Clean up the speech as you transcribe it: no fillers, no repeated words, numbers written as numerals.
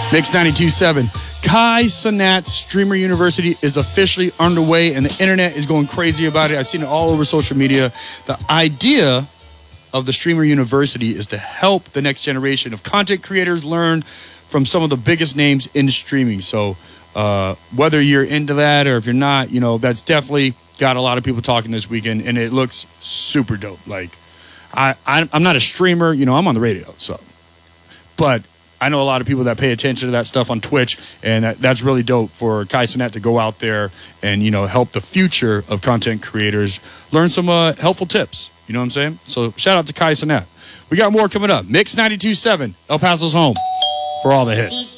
Mix 92.7. Kai Cenat Streamer University is officially underway, and the internet is going crazy about it. I've seen it all over social media. The idea of the Streamer University is to help the next generation of content creators learn from some of the biggest names in streaming. So whether you're into that or if you're not, you know, that's definitely got a lot of people talking this weekend, and it looks super dope. Like, I'm not a streamer, you know, I'm on the radio, so. But I know a lot of people that pay attention to that stuff on Twitch, and that's really dope for Kai Cenat to go out there and, you know, help the future of content creators learn some helpful tips. You know what I'm saying? So shout out to Kai Cenat. We got more coming up. Mix 92.7, El Paso's home for all the hits.